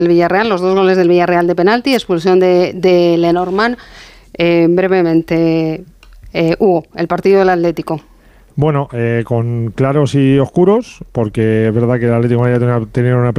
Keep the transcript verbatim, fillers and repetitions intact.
el Villarreal, los dos goles del Villarreal de penalti, expulsión de, de Lenormand. Eh, brevemente, eh, Hugo, el partido del Atlético. Bueno, eh, con claros y oscuros, porque es verdad que el Atlético de Madrid tenía una